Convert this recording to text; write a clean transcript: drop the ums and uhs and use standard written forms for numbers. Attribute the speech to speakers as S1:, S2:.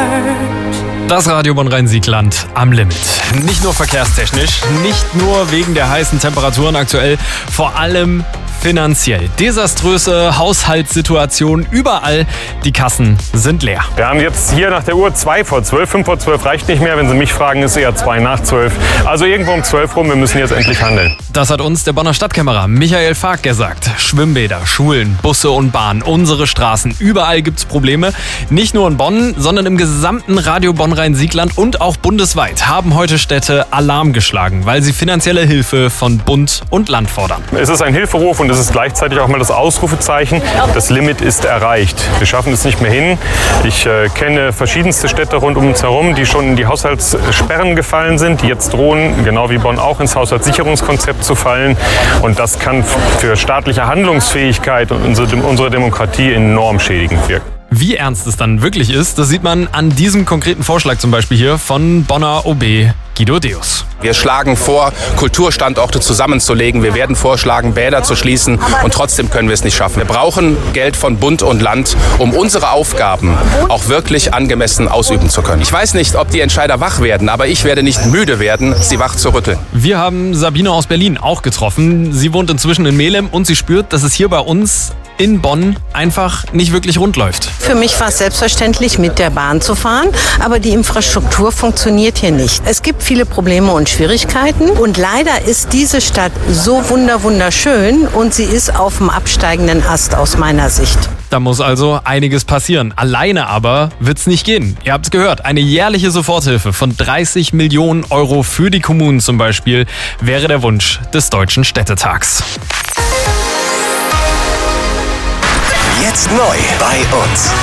S1: Das Radio Bonn-Rhein-Siegland am Limit. Nicht nur verkehrstechnisch, nicht nur wegen der heißen Temperaturen aktuell, vor allem finanziell. Desaströse Haushaltssituation überall. Die Kassen sind leer.
S2: Wir haben jetzt hier nach der Uhr 2 vor 12. 5 vor 12 reicht nicht mehr. Wenn Sie mich fragen, ist eher 2 nach 12. Also irgendwo um 12 rum. Wir müssen jetzt endlich handeln.
S1: Das hat uns der Bonner Stadtkämmerer Michael Fark gesagt. Schwimmbäder, Schulen, Busse und Bahnen, unsere Straßen. Überall gibt's Probleme. Nicht nur in Bonn, sondern im gesamten Radio Bonn-Rhein-Siegland und auch bundesweit haben heute Städte Alarm geschlagen, weil sie finanzielle Hilfe von Bund und Land fordern.
S2: Es ist ein Hilferuf und es ist gleichzeitig auch mal das Ausrufezeichen. Das Limit ist erreicht. Wir schaffen es nicht mehr hin. Ich kenne verschiedenste Städte rund um uns herum, die schon in die Haushaltssperren gefallen sind, die jetzt drohen, genau wie Bonn auch, ins Haushaltssicherungskonzept zu fallen. Und das kann für staatliche Handlungsfähigkeit und unsere Demokratie enorm schädigend wirken.
S1: Wie ernst es dann wirklich ist, das sieht man an diesem konkreten Vorschlag zum Beispiel hier von Bonner OB Guido Deus.
S3: Wir schlagen vor, Kulturstandorte zusammenzulegen. Wir werden vorschlagen, Bäder zu schließen und trotzdem können wir es nicht schaffen. Wir brauchen Geld von Bund und Land, um unsere Aufgaben auch wirklich angemessen ausüben zu können. Ich weiß nicht, ob die Entscheider wach werden, aber ich werde nicht müde werden, sie wach zu rütteln.
S1: Wir haben Sabine aus Berlin auch getroffen. Sie wohnt inzwischen in Melem und sie spürt, dass es hier bei uns in Bonn einfach nicht wirklich rund läuft.
S4: Für mich war es selbstverständlich, mit der Bahn zu fahren, aber die Infrastruktur funktioniert hier nicht. Es gibt viele Probleme und Schwierigkeiten und leider ist diese Stadt so wunderschön und sie ist auf dem absteigenden Ast aus meiner Sicht.
S1: Da muss also einiges passieren. Alleine aber wird's nicht gehen. Ihr habt's gehört, eine jährliche Soforthilfe von 30 Millionen Euro für die Kommunen zum Beispiel wäre der Wunsch des Deutschen Städtetags.
S5: Jetzt neu bei uns.